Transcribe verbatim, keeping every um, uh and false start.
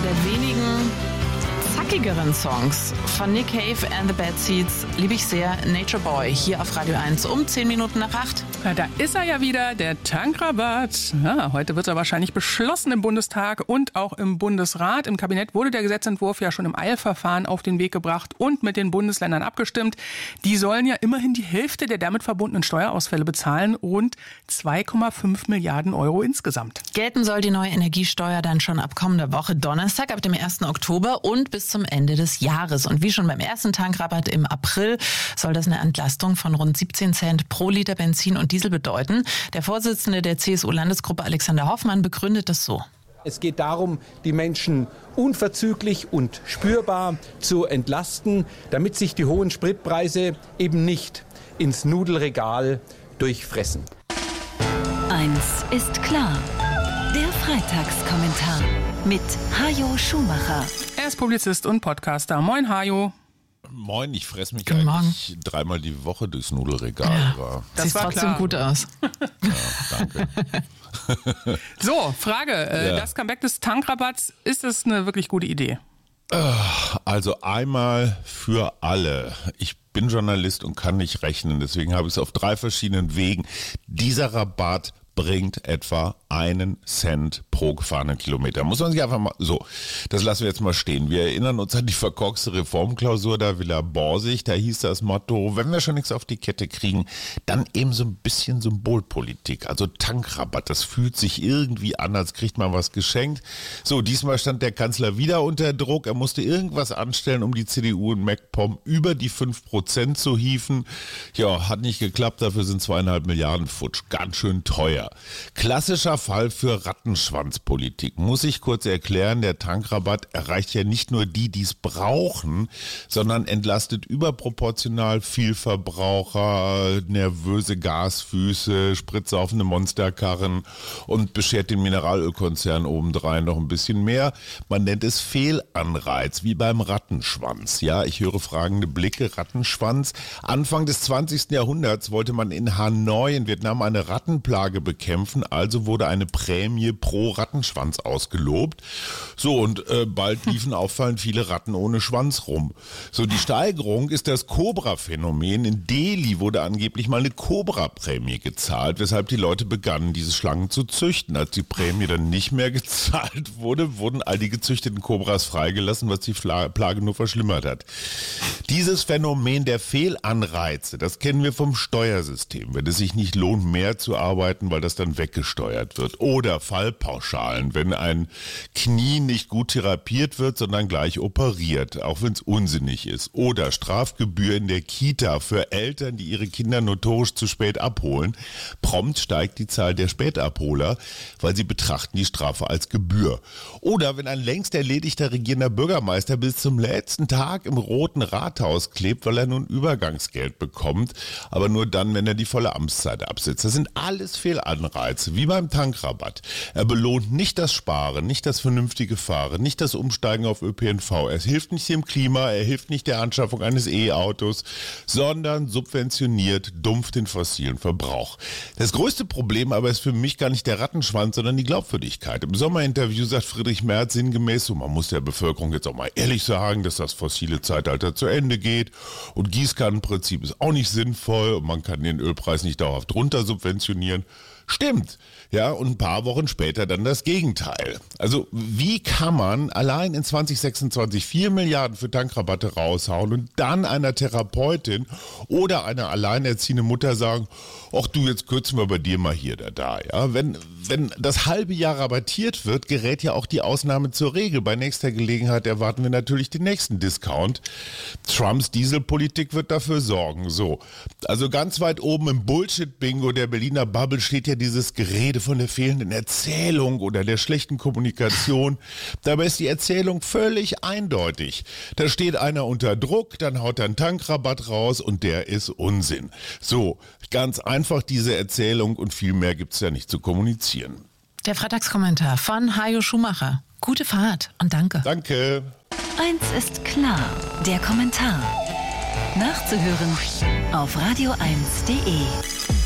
der wenigen zackigeren Songs von Nick Cave and the Bad Seeds liebe ich sehr. Nature Boy hier auf Radio eins um zehn Minuten nach acht. Ja, da ist er ja wieder, der Tankrabatt. Ja, heute wird er wahrscheinlich beschlossen im Bundestag und auch im Bundesrat. Im Kabinett wurde der Gesetzentwurf ja schon im Eilverfahren auf den Weg gebracht und mit den Bundesländern abgestimmt. Die sollen ja immerhin die Hälfte der damit verbundenen Steuerausfälle bezahlen, rund zwei Komma fünf Milliarden Euro insgesamt. Gelten soll die neue Energiesteuer dann schon ab kommender Woche Donnerstag, ab dem ersten Oktober und bis zum Ende des Jahres. Und wie schon beim ersten Tankrabatt im April soll das eine Entlastung von rund siebzehn Cent pro Liter Benzin und Diesel bedeuten. Der Vorsitzende der C S U-Landesgruppe Alexander Hoffmann begründet das so. Es geht darum, die Menschen unverzüglich und spürbar zu entlasten, damit sich die hohen Spritpreise eben nicht ins Nudelregal durchfressen. Eins ist klar. Der Freitagskommentar mit Hajo Schumacher. Er ist Publizist und Podcaster. Moin Hajo. Moin, ich fresse mich Guten eigentlich Morgen. dreimal die Woche durchs Nudelregal. Ja, Aber das sieht trotzdem klar. Gut aus. Ja, danke. So, Frage. Äh, Ja. Das Comeback des Tankrabatts, ist das eine wirklich gute Idee? Also einmal für alle. Ich bin Journalist und kann nicht rechnen, deswegen habe ich es auf drei verschiedenen Wegen. Dieser Rabatt bringt etwa einen Cent pro gefahrenen Kilometer. Muss man sich einfach mal, so, das lassen wir jetzt mal stehen. Wir erinnern uns an die verkorkste Reformklausur der Villa Borsig. Da hieß das Motto, wenn wir schon nichts auf die Kette kriegen, dann eben so ein bisschen Symbolpolitik. Also Tankrabatt, das fühlt sich irgendwie an, als kriegt man was geschenkt. So, diesmal stand der Kanzler wieder unter Druck. Er musste irgendwas anstellen, um die C D U und MacPom über die fünf Prozent zu hieven. Ja, hat nicht geklappt, dafür sind zweieinhalb Milliarden futsch. Ganz schön teuer. Klassischer Fall für Rattenschwanzpolitik. Muss ich kurz erklären, der Tankrabatt erreicht ja nicht nur die, die es brauchen, sondern entlastet überproportional viel Verbraucher, nervöse Gasfüße, spritsaufende Monsterkarren und beschert den Mineralölkonzern obendrein noch ein bisschen mehr. Man nennt es Fehlanreiz, wie beim Rattenschwanz. Ja, ich höre fragende Blicke, Rattenschwanz. Anfang des zwanzigsten Jahrhunderts wollte man in Hanoi in Vietnam eine Rattenplage bekämpfen, also wurde eine Prämie pro Rattenschwanz ausgelobt. So, und äh, bald liefen auffallend viele Ratten ohne Schwanz rum. So, die Steigerung ist das Cobra-Phänomen. In Delhi wurde angeblich mal eine Cobra-Prämie gezahlt, weshalb die Leute begannen, diese Schlangen zu züchten. Als die Prämie dann nicht mehr gezahlt wurde, wurden all die gezüchteten Cobras freigelassen, was die Fla- Plage nur verschlimmert hat. Dieses Phänomen der Fehlanreize, das kennen wir vom Steuersystem. Wenn es sich nicht lohnt, mehr zu arbeiten, weil das dann weggesteuert wird. Oder Fallpauschalen, wenn ein Knie nicht gut therapiert wird, sondern gleich operiert, auch wenn es unsinnig ist. Oder Strafgebühr in der Kita für Eltern, die ihre Kinder notorisch zu spät abholen. Prompt steigt die Zahl der Spätabholer, weil sie betrachten die Strafe als Gebühr. Oder wenn ein längst erledigter regierender Bürgermeister bis zum letzten Tag im Roten Rathaus klebt, weil er nun Übergangsgeld bekommt, aber nur dann, wenn er die volle Amtszeit absitzt. Das sind alles Fehlanreize, wie beim Tankrabatt. Er belohnt nicht das Sparen, nicht das vernünftige Fahren, nicht das Umsteigen auf Ö P N V. Er hilft nicht dem Klima, er hilft nicht der Anschaffung eines E-Autos, sondern subventioniert dumpf den fossilen Verbrauch. Das größte Problem aber ist für mich gar nicht der Rattenschwanz, sondern die Glaubwürdigkeit. Im Sommerinterview sagt Friedrich Merz sinngemäß, so, man muss der Bevölkerung jetzt auch mal ehrlich sagen, dass das fossile Zeitalter zu Ende geht und Gießkannenprinzip ist auch nicht sinnvoll und man kann den Ölpreis nicht dauerhaft runter subventionieren. Stimmt, ja, und ein paar Wochen später dann das Gegenteil. Also wie kann man allein in zwanzig sechsundzwanzig vier Milliarden für Tankrabatte raushauen und dann einer Therapeutin oder einer alleinerziehenden Mutter sagen, ach du, jetzt kürzen wir bei dir mal hier oder da, ja. Wenn, wenn das halbe Jahr rabattiert wird, gerät ja auch die Ausnahme zur Regel. Bei nächster Gelegenheit erwarten wir natürlich den nächsten Discount. Trumps Dieselpolitik wird dafür sorgen, so. Also ganz weit oben im Bullshit-Bingo der Berliner Bubble steht ja dieses Gerede von der fehlenden Erzählung oder der schlechten Kommunikation. Dabei ist die Erzählung völlig eindeutig. Da steht einer unter Druck, dann haut er einen Tankrabatt raus und der ist Unsinn. So, ganz einfach diese Erzählung und viel mehr gibt es ja nicht zu kommunizieren. Der Freitagskommentar von Hajo Schumacher. Gute Fahrt und danke. Danke. Eins ist klar, der Kommentar. Nachzuhören auf radio eins punkt de.